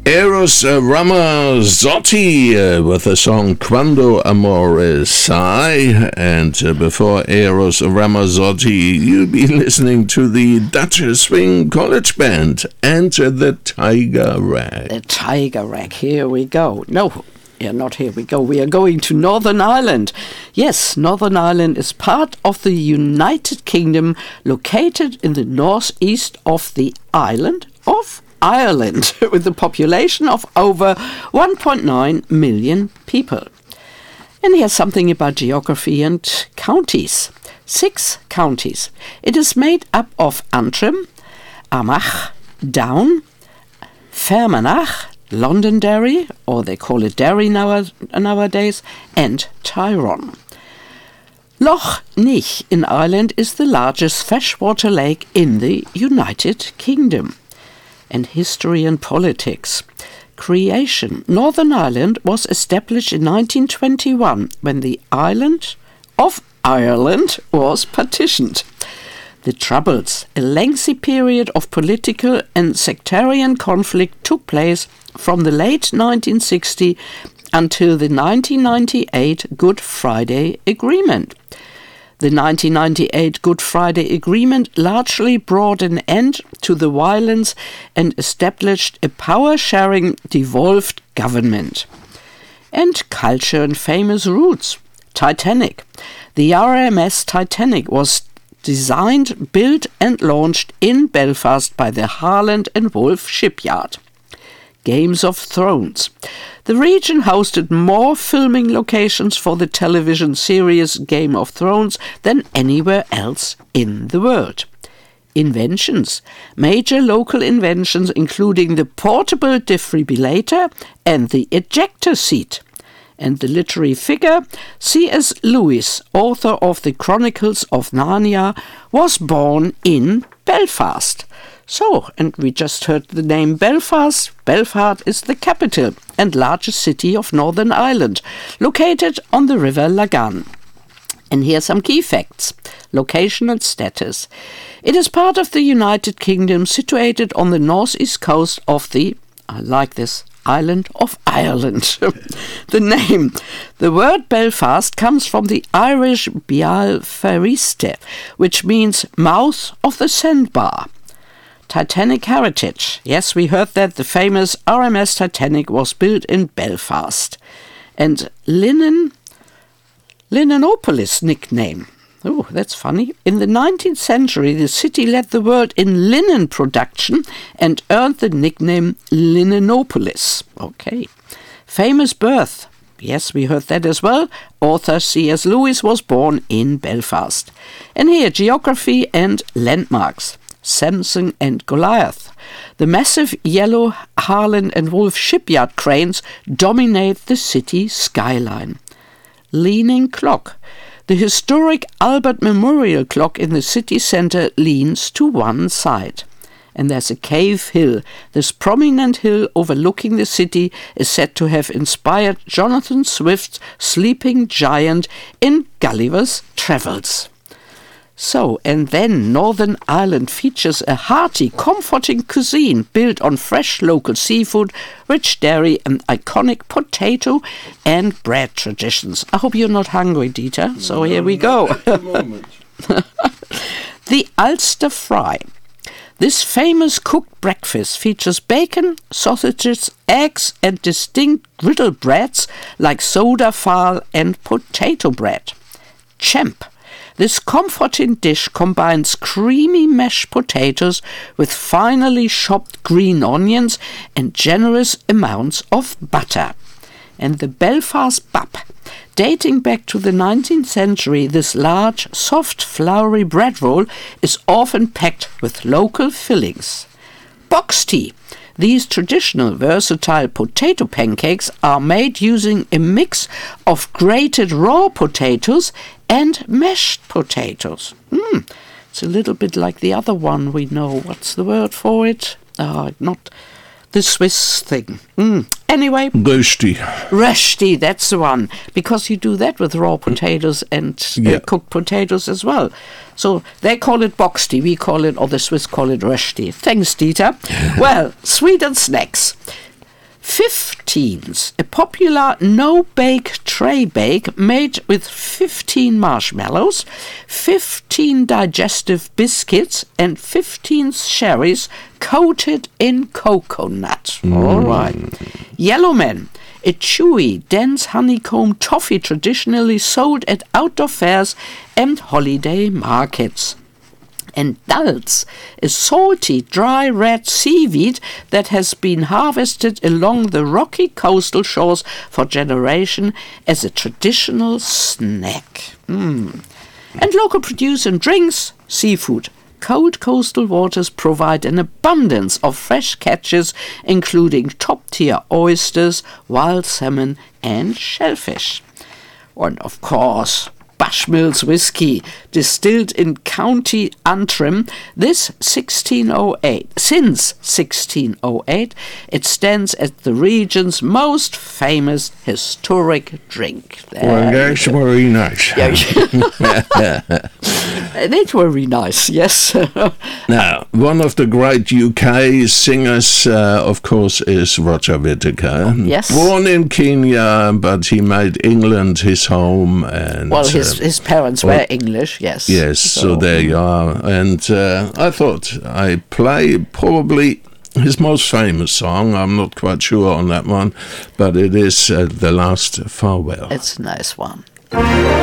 Eros Ramazzotti with the song Quando Amore Sai, and before Eros Ramazzotti you'll be listening to the Dutch Swing College Band and the Tiger Rag. The Tiger Rag, here we go. No, yeah, not here we go. We are going to Northern Ireland. Yes, Northern Ireland is part of the United Kingdom, located in the northeast of the island of Ireland, with a population of over 1.9 million people. And here's something about geography and counties. 6 counties. It is made up of Antrim, Armagh, Down, Fermanagh, Londonderry, or they call it Derry nowadays, and Tyrone. Loch Ness in Ireland is the largest freshwater lake in the United Kingdom. And history and politics. Creation. Northern Ireland was established in 1921 when the island of Ireland was partitioned. The Troubles, a lengthy period of political and sectarian conflict, took place from the late 1960s until the 1998 Good Friday Agreement. The 1998 Good Friday Agreement largely brought an end to the violence and established a power-sharing devolved government. And culture and famous roots. Titanic. The RMS Titanic was designed, built and launched in Belfast by the Harland and Wolff shipyard. Games of Thrones. The region hosted more filming locations for the television series Game of Thrones than anywhere else in the world. Inventions. Major local inventions including the portable defibrillator and the ejector seat. And the literary figure, C.S. Lewis, author of the Chronicles of Narnia, was born in Belfast. So, and we just heard the name Belfast. Belfast is the capital and largest city of Northern Ireland, located on the River Lagan. And here are some key facts. Location and status. It is part of the United Kingdom, situated on the northeast coast of the, I like this, island of Ireland. The name. The word Belfast comes from the Irish Beal Feriste, which means mouth of the sandbar. Titanic heritage. Yes, we heard that the famous RMS Titanic was built in Belfast. And Linenopolis nickname. Oh, that's funny. In the 19th century, the city led the world in linen production and earned the nickname Linenopolis. Okay. Famous birth. Yes, we heard that as well. Author C.S. Lewis was born in Belfast. And here, geography and landmarks. Samson and Goliath. The massive yellow Harland and Wolff shipyard cranes dominate the city skyline. Leaning clock. The historic Albert Memorial Clock in the city centre leans to one side. And there's a cave hill. This prominent hill overlooking the city is said to have inspired Jonathan Swift's Sleeping Giant in Gulliver's Travels. So, and then Northern Ireland features a hearty, comforting cuisine built on fresh local seafood, rich dairy and iconic potato and bread traditions. I hope you're not hungry, Dieter, so here we go. At the moment. The Ulster Fry. This famous cooked breakfast features bacon, sausages, eggs and distinct griddle breads like soda fal and potato bread. Champ. This comforting dish combines creamy mashed potatoes with finely chopped green onions and generous amounts of butter. And the Belfast Bap. Dating back to the 19th century, this large, soft, floury bread roll is often packed with local fillings. Box tea. These traditional versatile potato pancakes are made using a mix of grated raw potatoes and mashed potatoes. It's a little bit like the other one we know. What's the word for it? Not the Swiss thing. Anyway. Rösti, that's the one. Because you do that with raw potatoes and cooked potatoes as well. So they call it boxty, we call it, or the Swiss call it rösti. Thanks, Dieter. Well, sweet and snacks. 15s, a popular no-bake tray bake made with 15 marshmallows, 15 digestive biscuits, and 15 sherries coated in coconut. All right. Yellowman, a chewy, dense honeycomb toffee traditionally sold at outdoor fairs and holiday markets. And dulse, a salty, dry red seaweed that has been harvested along the rocky coastal shores for generations as a traditional snack. And local produce and drinks, seafood. Cold coastal waters provide an abundance of fresh catches, including top-tier oysters, wild salmon, and shellfish. And of course, Bushmills whiskey, distilled in County Antrim, since 1608, it stands as the region's most famous historic drink. Well, that's very nice. That's very nice, yes. Now, one of the great UK singers, of course, is Roger Whittaker. Yes. Born in Kenya, but he made England his home. And well, his parents were English, yes. Yes, so there you are. And I thought I'd play probably his most famous song. I'm not quite sure on that one, but it is The Last Farewell. It's a nice one.